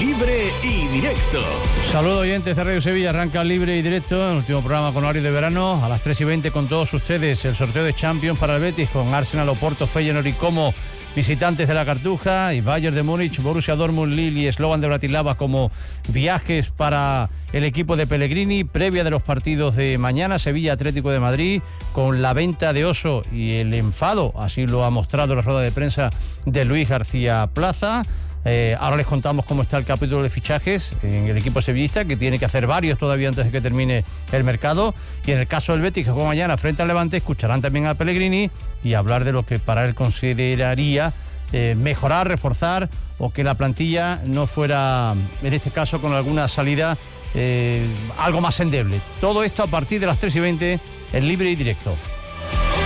Libre y Directo. Saludos oyentes de Radio Sevilla, arranca Libre y Directo, el último programa con horario de verano, a las 3:20 con todos ustedes, el sorteo de Champions para el Betis, con Arsenal, Oporto, Feyenoord y Como visitantes de la Cartuja, y Bayern de Múnich, Borussia Dortmund, Lille y Slovan de Bratislava como viajes para el equipo de Pellegrini, previa de los partidos de mañana, Sevilla Atlético de Madrid, con la venta de Oso y el enfado, así lo ha mostrado la rueda de prensa de Luis García Plaza. Ahora les contamos cómo está el capítulo de fichajes en el equipo sevillista, que tiene que hacer varios todavía antes de que termine el mercado. Y en el caso del Betis, que juega mañana frente al Levante, escucharán también a Pellegrini y hablar de lo que para él consideraría mejorar, reforzar, o que la plantilla no fuera, en este caso, con alguna salida algo más endeble. Todo esto a partir de las 3:20 en Libre y Directo.